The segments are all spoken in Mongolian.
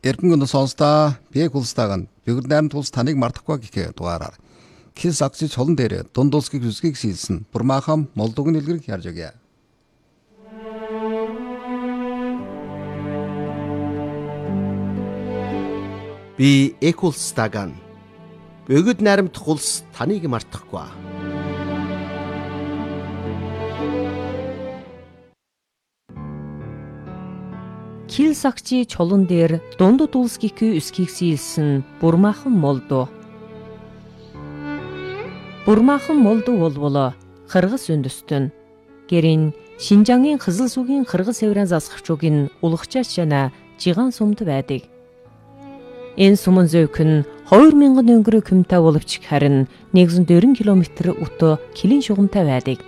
Эргэн сонсдоо би хулстаган бүгд найрамд улс таныг мартахгүй гэх дугаараар Кил сакси чолон дээр дунд улсгийг үсгийг шийлсэн Бурмаахан Молдовг нэлгэрэг ярьж өгье. Би Экулстаган бүгд найрамдах улс таныг мартахгүй. Кил сакси чолон дээр дундад улс гихүү үсгийг сийлсэн Бурмаахан Молдов. Бурмаахан Молдов болвол Кыргыз үндэстэн гэрийн Шинжангийн Кызыл сүгийн Кыргыз севрэн засагчуугийн улгачаач жана жиган сумд байдаг. Энэ сумын зөөх нь 2000 өнгөрөө кмтай боловч харин 140 км өтө Килин шугамтай байдаг.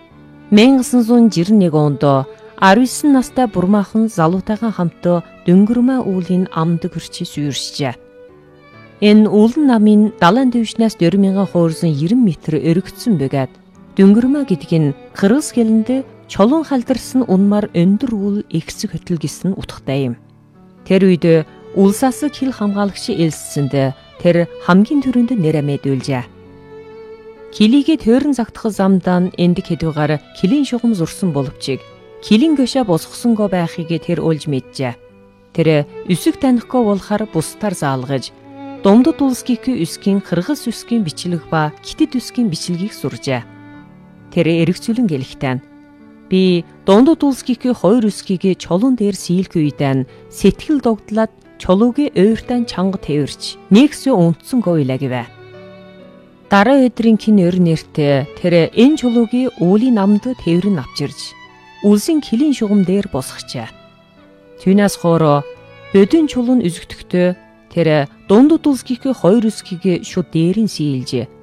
1961 онд 19 настай Бурмаахан залуутайхан хамт Дөнгөрмөө үүлийн амд гэрчи сүйршжээ. Энэ үүлэн намын далайн дэвшнээс 4000 хуурсан 90 м өргөцсөн бөгөөд Дөнгөрмөө гэдэг нь Кыргыз хэлэнд чолон халдарсан унмаар өндөр үл ихсэг хөтөл гэсэн утгатай юм. Тэр үед улсаас хил хамгаалагч элссэнд тэр хамгийн түрүүнд нэрэ мэдүүлжээ. Килигээ төөрн загтах замдаа энд хэдүүгээр Килин шугам зурсан боловч Килин гөшө босгосонго байхыг тэр олж мэджээ. Тэр үсэг танихгүй болохоор бусдаар заалгаж дундад улс гихүү үсгийн Кыргыз үсгийн бичлэг ба Китэд үсгийн бичлэгийг суржээ. Тэр эргцүүлэн гэлэхтэн би дундад улс гихүү хоёр үсгийг чолон дээр сийлэх үедэн сэтгэл догдлаад чолоогийн ойртан чанга тэрч нэгсээ унтсан гойлаа гэвэ. Дараа өдрийн кин өр нэртэ тэр энэ чолоогийн уулийн намд тэрэн авчирж улсын Килин шугам дээр босгочээ. Түүнээс хоороо бодин чулуун үзэгдэхдээ тэр дундад улс гихүү хоёр үсгийг шууд дээрэн сийлжээ.